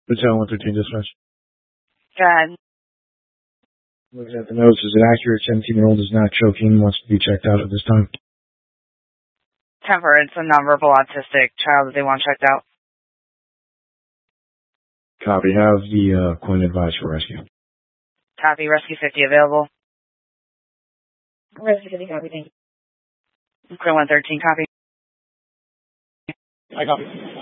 Battalion 113 dispatch. Go ahead. Looking at the notes, is it accurate? 17-year-old is not choking, wants to be checked out at this time. Temper, it's a nonverbal autistic child that they want checked out. Copy. Have the coin advised for rescue. Copy. Rescue 50 available. Rescue 50, copy, thank you. Quinn 113, copy. I copy.